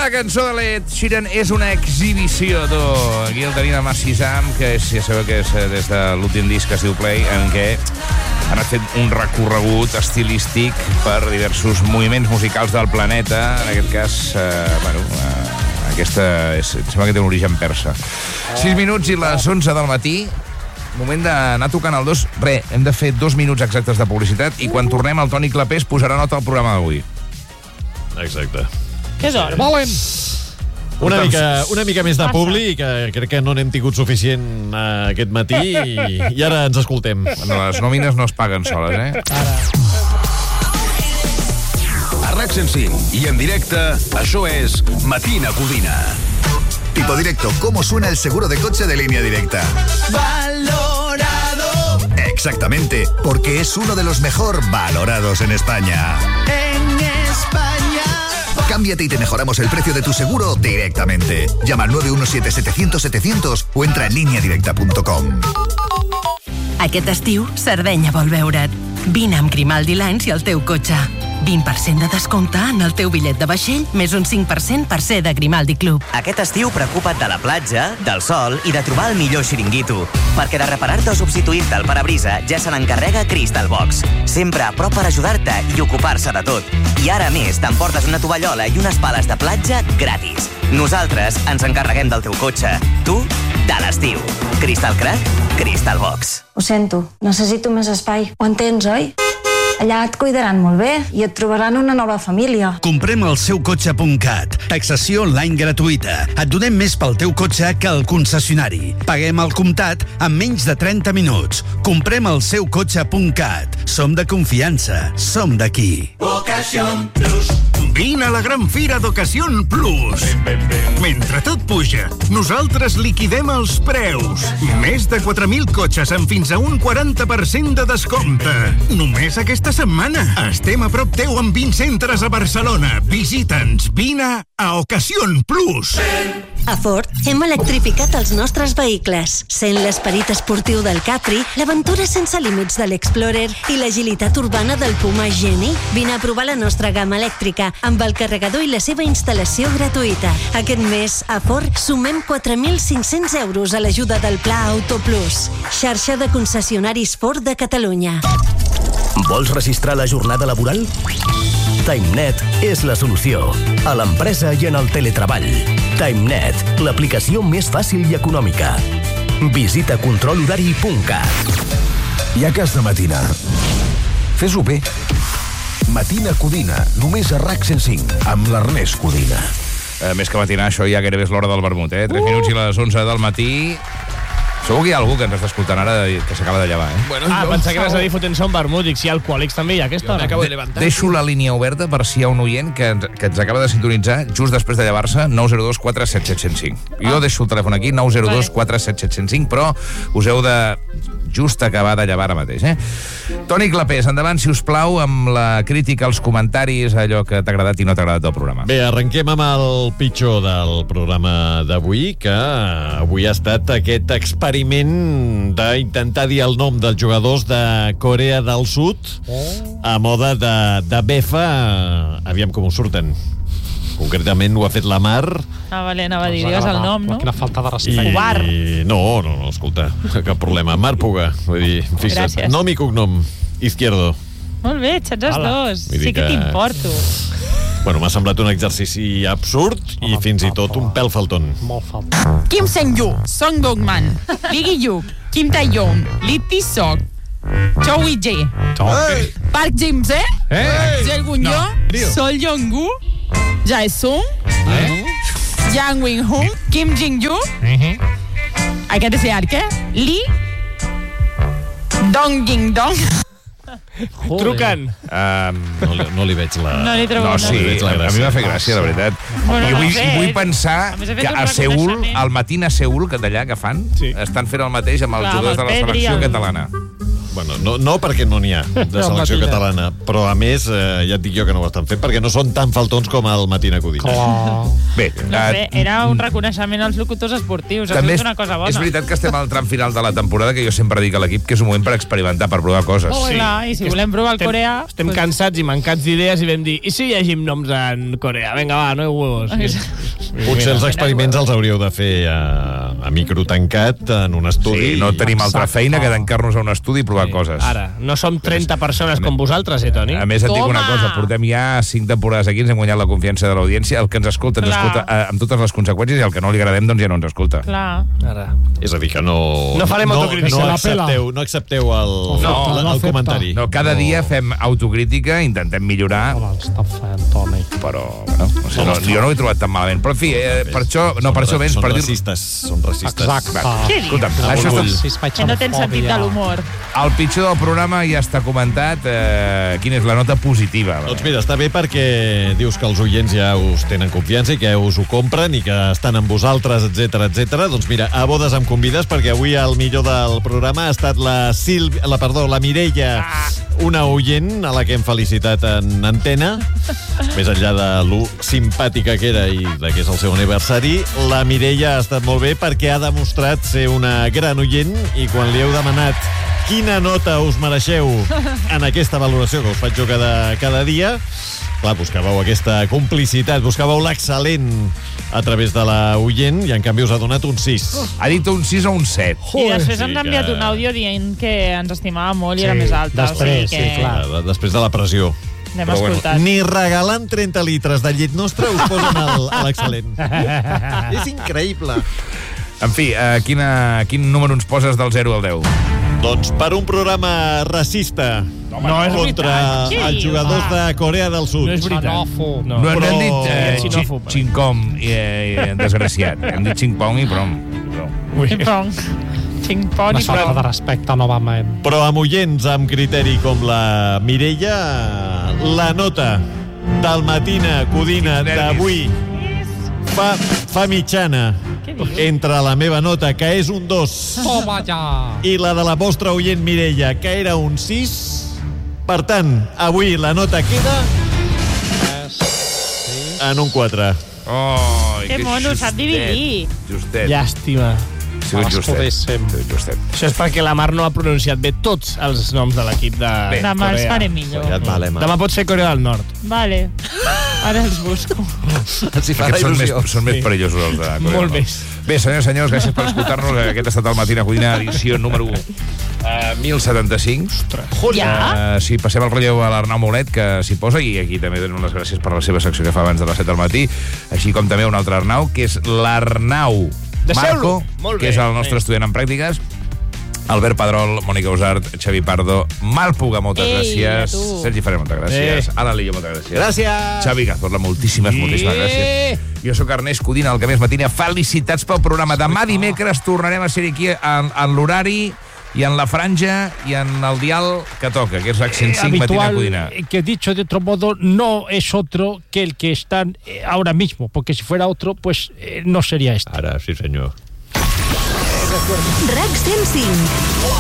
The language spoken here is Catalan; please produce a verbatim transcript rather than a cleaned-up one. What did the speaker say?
Cada cançó de l'Ed Sheeran és una exhibició, tu. Aquí el tenim amb Assisam, que és, ja sabeu que és des de l'últim disc que es diu Play, en què han fet un recorregut estilístic per diversos moviments musicals del planeta. En aquest cas, eh, bueno, eh, aquesta és, em sembla que té un origen persa. sis minuts i les onze del matí. Moment d'anar tocant el dos. Re, hem de fer dos minuts exactes de publicitat i quan tornem el Toni Clapés posarà nota al programa d'avui. Exacte. Que és hora. Volen! Una mica, una mica més de publi, que crec que no n'hem tingut suficient uh, aquest matí, i, i ara ens escoltem. Bueno, les nòmines no es paguen soles, eh? Ara. A RAC cent cinc i en directe, això és Matina Codina. Tipo directo, ¿cómo suena el seguro de coche de Línea Directa? Valorado. Exactamente, porque es uno de los mejor valorados en España. En España. Cámbiate y te mejoramos el precio de tu seguro directamente. Llama al nueve uno siete setecientos setecientos o entra en línea directa punto com. Aquest estiu, Sardenya vol veure't. Vine amb Grimaldi Lines i el teu cotxe. vint per cent de descompte en el teu bitllet de vaixell, més un cinc per cent per ser de Grimaldi Club. Aquest estiu preocupa't de la platja, del sol i de trobar el millor xiringuito. Perquè de reparar-te o substituir-te el parabrisa ja se n'encarrega Crystal Box. Sempre a prop per ajudar-te i ocupar-se de tot. I ara a més, t'emportes una tovallola i unes pales de platja gratis. Nosaltres ens encarreguem del teu cotxe. Tu, de l'estiu. Crystal Crack, Crystal Box. Ho sento, necessito més espai. Ho entens, oi? Allà et cuidaran molt bé i et trobaran una nova família. Comprem el seu cotxe punt cat. Taxació online gratuïta. Et donem més pel teu cotxe que el concessionari. Paguem el comptat en menys de trenta minuts. Comprem el seu cotxe punt cat. Som de confiança. Som d'aquí. Ocasión Plus. Vine a la gran fira d'Ocasión Plus. Mentre tot puja, nosaltres liquidem els preus. Més de quatre mil cotxes amb fins a un quaranta per cent de descompte. Només aquesta setmana. Estem a prop teu amb vint centres a Barcelona. Visita'ns. Vine a Ocasión Plus. A Ford hem electrificat els nostres vehicles. Sent l'esperit esportiu del Capri, l'aventura sense límits de l'Explorer i l'agilitat urbana del Puma Geni. Vine a provar la nostra gamma elèctrica amb el carregador i la seva instal·lació gratuïta. Aquest mes, a Ford, sumem quatre mil cinc-cents euros a l'ajuda del Pla Auto Plus. Xarxa de concessionaris Ford de Catalunya. Vols registrar la jornada laboral? TimeNet és la solució. A l'empresa i en el teletreball. TimeNet, l'aplicació més fàcil i econòmica. Visita control horari punt cat. Ja que has de matinar, fes-ho bé. Matina Codina, només a RAC cent cinc, amb l'Ernest Codina. Eh, més que matinar, això ja gairebé és l'hora del vermut, eh? tres minuts i les onze del matí. Segur que hi ha algú que ens està escoltant ara que s'acaba de llevar, eh? Bueno, ah, pensava que vas a dir fotent-se un vermut. Dic, si hi ha alcohòlics també hi ha aquesta hora. De deixo la línia oberta per si hi ha un oient que ens, que ens acaba de sintonitzar just després de llevar-se, nou zero dos quatre set set zero cinc. Jo deixo el telèfon aquí, nou zero dos quatre set set zero cinc, però us heu de just acabar de llevar ara mateix, eh? Toni Clapés, endavant, si us plau, amb la crítica, els comentaris, allò que t'ha agradat i no t'ha agradat del programa. Bé, arrenquem amb el pitjor del programa d'avui, que avui ha estat aquest experiment d'intentar dir el nom dels jugadors de Corea del Sud a moda de, de befa. Aviam com us surten. Concretament ho ha fet la Mar. Ah, vale, anava a dir, digues el nom, no? Quina falta de respecte. I... No, no, no, escolta, cap problema. Mar Puga, vull dir, fixa't. Gràcies. Nom i cognom, Izquierdo. Molt bé, xats els dos. Sí que t'importo. Bueno, m'ha semblat un exercici absurd i fins i tot un pèl falton. Molt falta. Kim Seung-yu, Song Dong-man, Lee Gi-yuk, Kim Tae-yong, Lee Tae-sok, Cho Wi-jae, Park Jae-jae, Jae Gun-yo, Sol Jong-gu, Jae-sung, Yang Wing-hung, Kim Jin-yu, aquest és llarg, eh? Lee Dong-jing-dong. Truquen. Um, no, li, no li veig la... No li trobo No, una. sí, No li veig la a gràcia. mi m'ha fet gràcia, la veritat. Bueno, I vull, no sé. i vull pensar A més, ha fet que un a Seul, reconeixement. al Matina Seul, que d'allà que fan, Sí. estan fent el mateix amb els Clar, jugadors amb de el la Pedri, selecció el- catalana. Bueno, no, no perquè no n'hi ha de selecció catalana, però a més, eh, ja et dic jo que no ho estan fent, perquè no són tan faltons com el Matina Codina. Oh. Bé, No sé, era un reconeixement als locutors esportius. també És una cosa bona. és veritat que estem al tram final de la temporada, que jo sempre dic a l'equip que és un moment per experimentar, per provar coses. Sí. Clar, i si volem provar el Estem- coreà... Estem pues- cansats i mancats d'idees i vam dir, i si llegim noms en coreà? Vinga, va, no hi huevos. Potser els experiments els hauríeu de fer a, a micro tancat en un estudi. Sí, no tenim altra feina que tancar-nos a un estudi i provar coses. Ara, no som trenta persones com vosaltres, eh, Toni? A més, et dic una cosa, portem ja cinc temporades aquí, ens hem guanyat la confiança de l'audiència, el que ens escolta, ens Clar. escolta eh, amb totes les conseqüències, i el que no li agradem, doncs ja no ens escolta. Clar. Ara. És a dir, que no... No farem autocrítica. No, Se la accepteu, no accepteu el, No, el, no el comentari. No, cada dia fem autocrítica, intentem millorar, Està fent, Toni. però, bueno, no sé, no, jo no ho he trobat tan malament. Però, en fi, eh, per això, no, per això vens, Són per dir... racistes, són racistes. Exacte. Què dius? Escolta'm, això està... Que no tens sentit de l'humor. El pitjor del programa ja està comentat. Eh, quina és la nota positiva? Doncs mira, està bé perquè dius que els oients ja us tenen confiança i que us ho compren i que estan amb vosaltres, etc etc. Doncs mira, a bodes em convides perquè avui el millor del programa ha estat la Sílvia, la, perdó, la Mireia, una oient a la que hem felicitat en antena, més enllà de lo simpàtica que era i de que és el seu aniversari. La Mireia ha estat molt bé perquè ha demostrat ser una gran oient i quan li heu demanat quina nota us mereixeu en aquesta valoració que us faig jo cada, cada dia, clar, buscàveu aquesta complicitat, buscàveu l'excel·lent a través de la oient i en canvi us ha donat un sis. Ha dit un sis o un set. I després ens ha enviat que- un àudio dient que ens estimava molt i Sí, era més alta. després, o sigui que... sí, clar. De- Després de la pressió. N'hem Però escoltat. ni regalant trenta litres de llet nostra us posen el- a l'excel·lent. És increïble. En fi, eh, quina, quin número ens poses del zero al deu? Doncs per un programa racista no és contra veritat. els jugadors de Corea del Sud. No és veritat. Xenòfob. No, no, Però- hem dit eh, Xenòfob, xi- eh? xingpong i, eh, desgraciat. Hem dit xingpong i prou. prou. Xing-pong. Xing-pong Una i falta prou. de respecte novament. Però amb oients amb criteri com la Mireia, la nota del Matina Codina d'avui fa, fa mitjana entre la meva nota, que és un dos, Toma ja! i la de la vostra oient Mireia, que era un sis. Per tant, avui la nota queda en un quatre. Oh, Que mono, sap dividir. Justet. Llàstima. Ha sigut justet. Ha sigut justet. Això és perquè la Mar no ha pronunciat bé tots els noms de l'equip de Bé. Demà els Corea. faré millor. Ja et vale, Mar. Demà pot ser Corea del Nord. Vale. Ara els busco. Els hi fa Aquests són més, il·lusió. són més perillosos els de Corea del Molt Nord. més. Bé, senyors, senyors, gràcies per escoltar-nos. Aquest ha estat el Matina Codina, edició número uh, mil setanta-cinc. Ja? Uh, sí, passem el relleu a l'Arnau Molet, que s'hi posa, i aquí també donem les gràcies per la seva secció que fa abans de les set del matí, així com també un altre Arnau, que és l'Arnau Deixeu-lo. Marco, Molt que bé. és el nostre Sí. estudiant en pràctiques, Albert Pedrol, Mònica Usart, Xavi Pardo, Malpuga, moltes Ei, gràcies. a tu. Sergi Ferrer, moltes gràcies. Eh. Ana Lillo, moltes gràcies. Gràcies. Xavi Cazorla, moltíssimes, moltíssimes gràcies. Jo sóc Ernest Codina, el que més matina. Felicitats pel programa. Demà dimecres tornarem a ser aquí en, en l'horari i en la franja i en el dial que toca, que és RAC cent cinc Matina habitual, Codina. eh, que dicho de otro modo, no es otro que el que están eh, ahora mismo, porque si fuera otro, pues eh, no sería este. Ara, sí senyor. RAC cent cinc.